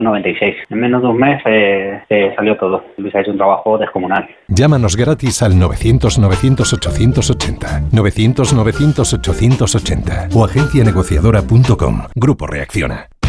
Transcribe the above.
96. En menos de un mes salió todo. Luis ha hecho un trabajo descomunal. Llámanos gratis al 900-900-880, 900-900-880 o agencianegociadora.com. Grupo Reacciona.